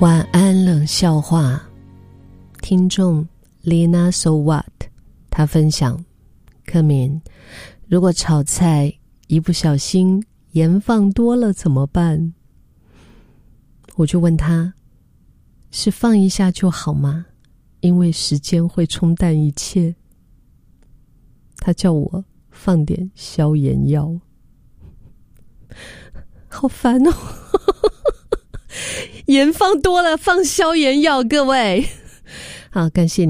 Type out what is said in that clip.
晚安冷笑话，听众 Lina So What 他分享，克敏，如果炒菜一不小心盐放多了怎么办？我就问他，是放一下就好吗？因为时间会冲淡一切。他叫我放点消炎药，好烦哦。盐放多了放消炎药，各位好，感谢你。